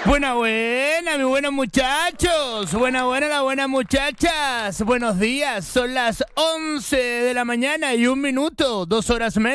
Buena, mis buenos muchachos. Buenas, las buenas muchachas. Buenos días. Son las 11 de la mañana y 1 minuto, 2 horas menos.